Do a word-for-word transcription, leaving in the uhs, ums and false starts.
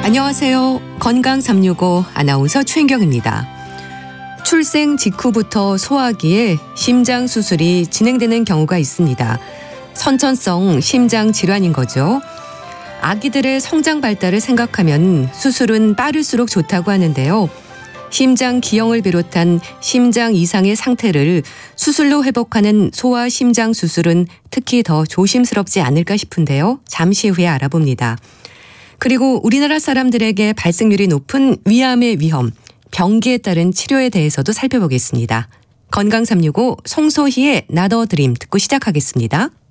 안녕하세요. 건강 삼육오 아나운서 최인경입니다. 출생 직후부터 소아기에 심장 수술이 진행되는 경우가 있습니다. 선천성 심장 질환인 거죠. 아기들의 성장 발달을 생각하면 수술은 빠를수록 좋다고 하는데요. 심장 기형을 비롯한 심장 이상의 상태를 수술로 회복하는 소아 심장 수술은 특히 더 조심스럽지 않을까 싶은데요. 잠시 후에 알아봅니다. 그리고 우리나라 사람들에게 발생률이 높은 위암의 위험, 병기에 따른 치료에 대해서도 살펴보겠습니다. 건강 삼육오 송소희의 나더 드림 듣고 시작하겠습니다.